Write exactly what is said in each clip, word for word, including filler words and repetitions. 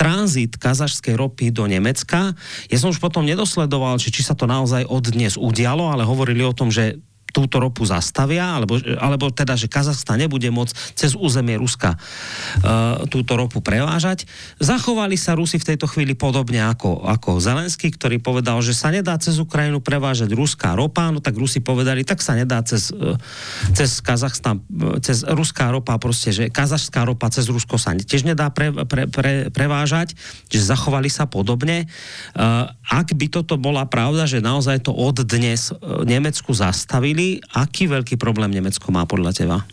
tranzit kazašskej ropy do Nemecka. Ja som už potom nedosledoval, či, či sa to naozaj od dnes udialo, ale hovorili o tom, že túto ropu zastavia, alebo, alebo teda, že Kazachstan nebude môcť cez územie Ruska uh, túto ropu prevážať. Zachovali sa Rusi v tejto chvíli podobne ako, ako Zelenský, ktorý povedal, že sa nedá cez Ukrajinu prevážať ruská ropa, no tak Rusi povedali, tak sa nedá cez, uh, cez Kazachstan, cez ruská ropa, proste, že kazašská ropa cez Rusko sa tiež nedá pre, pre, pre, prevážať, že zachovali sa podobne. Uh, ak by toto bola pravda, že naozaj to od dnes uh, Nemecku zastavili, aký veľký problém Německo má podle teba?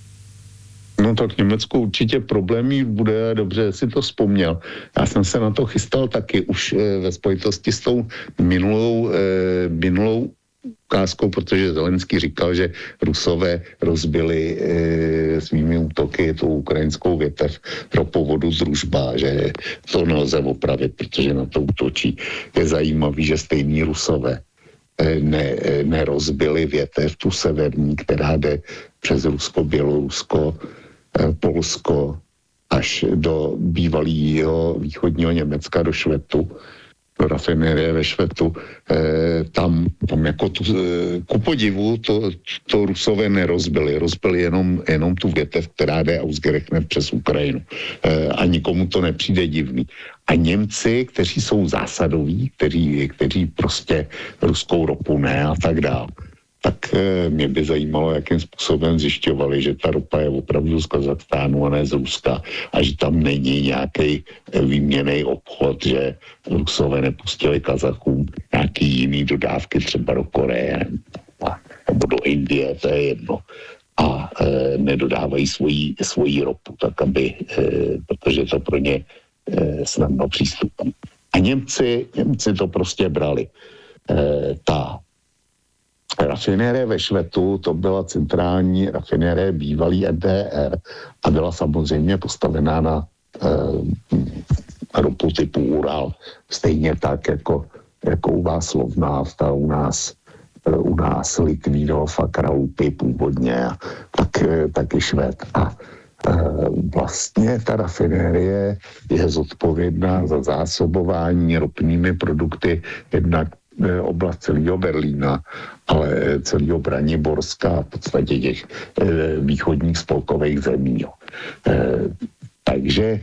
No tak Německo určitě problémů bude, dobře si to vzpomněl. Já jsem se na to chystal taky už e, ve spojitosti s tou minulou, e, minulou ukázkou, protože Zelenský říkal, že Rusové rozbili e, svými útoky tu ukrajinskou větev ropovodu Družba, že to nelze opravit, protože na to útočí. Je zajímavý, že stejní Rusové Ne, nerozbili větev tu severní, která jde přes Rusko, Bělorusko, Polsko až do bývalého východního Německa, do Švetu, do rafinérie ve Švetu. E, tam, tam jako tu, ku podivu to, to Rusové nerozbili. Rozbili jenom, jenom tu větev, která jde ausgerechnet přes Ukrajinu. E, a nikomu to nepřijde divný. A Němci, kteří jsou zásadoví, kteří, kteří prostě ruskou ropu ne a tak dále, tak e, mě by zajímalo, jakým způsobem zjišťovali, že ta ropa je opravdu z Kazachstánu a ne z Ruska a že tam není nějaký výměnný obchod, že Rusové nepustili Kazachům nějaký jiný dodávky třeba do Koreje nebo do Indie, to je jedno. A e, nedodávají svoji, svoji ropu, tak aby, e, protože to pro ně e, snadno přístupný. A Němci, Němci to prostě brali. E, ta rafinérie ve Švetu, to byla centrální rafinérie bývalý N D R a byla samozřejmě postavená na e, ropu typu Ural. Stejně tak, jako, jako u vás Slovnaft a u nás, e, u nás Litvínov a Kralupy původně, a tak, e, taky Švéd. A e, vlastně ta rafinérie je zodpovědná za zásobování ropnými produkty jednak oblast celého Berlína, ale celého Braniborska a v podstatě těch e, východních spolkových zemí. E, takže e,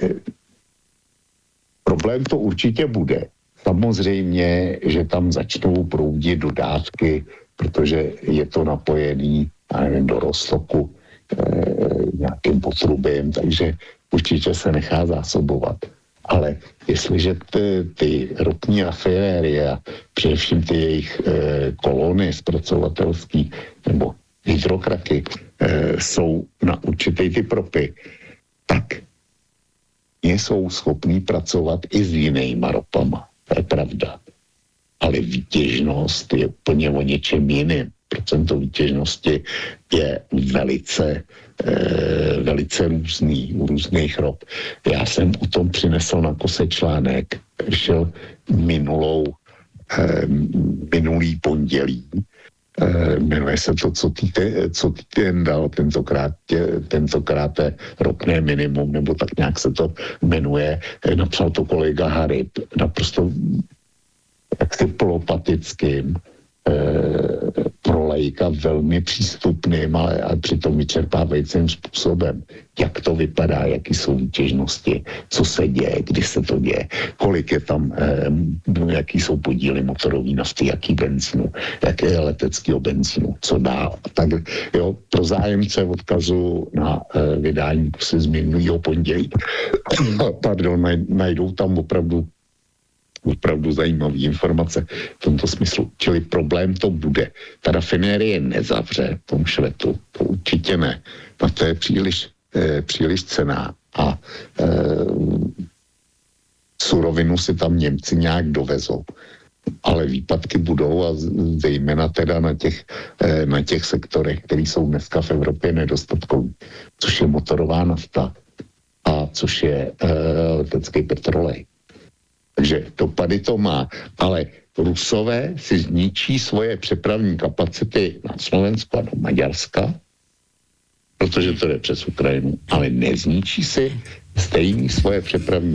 problém to určitě bude. Samozřejmě, že tam začnou proudit dodávky, protože je to napojený nevím, do Rostoku e, nějakým potrubím, takže určitě se nechá zásobovat. Ale jestliže ty, ty ropní rafinérie a především ty jejich e, kolony zpracovatelský nebo hydrokraky e, jsou na určitý typ ropy, tak jsou schopní pracovat i s jinýma ropama. To je pravda. Ale výtěžnost je úplně o něčem jiným. Procento výtěžnosti je velice, e, velice různý, u různých rob. Já jsem o tom přinesl na Kose článek, vyšel minulou, e, minulý pondělí. E, jmenuje se to, co týden, co týden dal, tentokrát, tentokrát je ropné minimum, nebo tak nějak se to jmenuje. E, napsal to kolega Harib, naprosto jaksi polopatickým, pro laika velmi přístupným, ale a přitom vyčerpávajícím způsobem. Jak to vypadá, jaký jsou výtěžnosti, co se děje, kdy se to děje, kolik je tam, eh, jaký jsou podíly motorové nafty, jaký benzínu, jaké je leteckého benzínu, co dál. Tak jo, pro zájemce odkazu na eh, vydání Kusy z minulého pondělí, pardon, najdou tam opravdu opravdu zajímavé informace v tomto smyslu. Čili problém to bude. Ta rafinérie nezavře v tom Švetu. To určitě ne. Na to je příliš, eh, příliš cená. A eh, surovinu si tam Němci nějak dovezou. Ale výpadky budou a zejména teda na těch, eh, na těch sektorech, které jsou dneska v Evropě nedostatkový. Což je motorová nafta a což je eh, letecký petrolej. Takže dopady to má, ale Rusové si zničí svoje přepravní kapacity na Slovensko a do Maďarska, protože to jde přes Ukrajinu, ale nezničí si stejný svoje přepravní